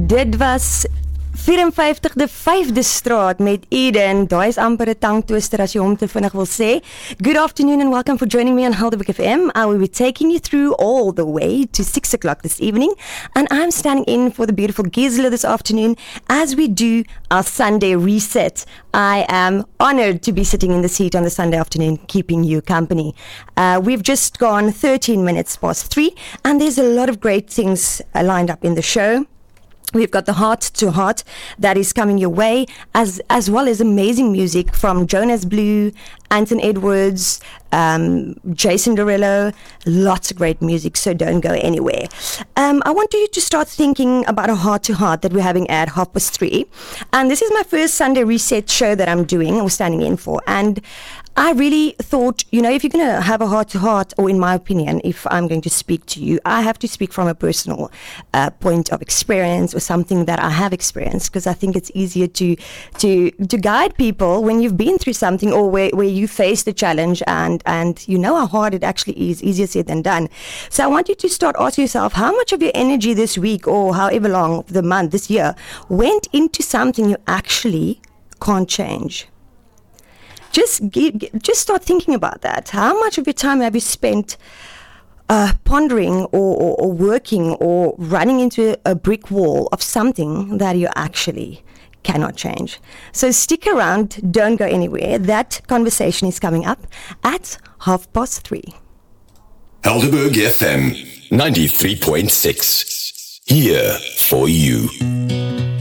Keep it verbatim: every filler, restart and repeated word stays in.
Dit was vyf en vyftigste vyfde straat met Eden. Daai is amper 'n tangtwister as jy hom te vinnig wil sê. Good afternoon and welcome for joining me on Helderberg F M. I will be taking you through all the way to six o'clock this evening. And I'm standing in for the beautiful Gisela this afternoon as we do our Sunday reset. I am honored to be sitting in the seat on the Sunday afternoon keeping you company. Uh, we've just gone thirteen minutes past three and there's a lot of great things uh, lined up in the show. We've got the Heart to Heart that is coming your way, as as well as amazing music from Jonas Blue, Anton Edwards, um, Jason Derulo, lots of great music, so don't go anywhere. Um, I want you to start thinking about a Heart to Heart that we're having at half past three. And this is my first Sunday Reset show that I'm doing, or standing in for. And I really thought, you know, if you're going to have a heart-to-heart, or in my opinion, if I'm going to speak to you, I have to speak from a personal uh, point of experience or something that I have experienced, because I think it's easier to to to guide people when you've been through something or where, where you face the challenge and, and you know how hard it actually is, easier said than done. So I want you to start asking yourself, how much of your energy this week or however long the month, this year, went into something you actually can't change? Just give, just start thinking about that. How much of your time have you spent uh, pondering or, or, or working or running into a brick wall of something that you actually cannot change? So stick around, don't go anywhere. That conversation is coming up at half past three. Helderberg F M ninety-three point six. Here for you.